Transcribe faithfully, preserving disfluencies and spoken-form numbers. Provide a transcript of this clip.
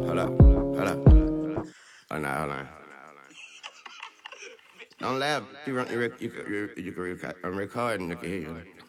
hold up, hold up. Hold on, hold on. Don't laugh. You, run, you, rec- you, you, you, you, I'm recording. I can hear you.